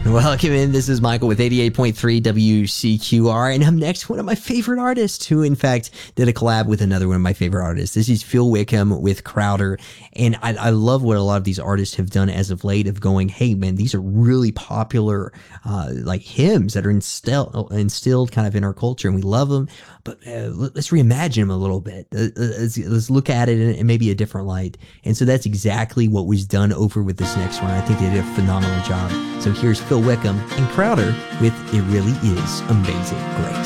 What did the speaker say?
Welcome in. This is Michael with 88.3 WCQR. And up next, one of my favorite artists who, in fact, did a collab with another one of my favorite artists. This is Phil Wickham with Crowder. And I love what a lot of these artists have done as of late of going, hey, man, these are really popular like hymns that are instilled kind of in our culture. And we love them. But let's reimagine them a little bit. Let's look at it in maybe a different light. And so that's exactly what was done over with this next one. I think they did a phenomenal job. So here's Phil Wickham and Crowder with It Really Is Amazing Grace.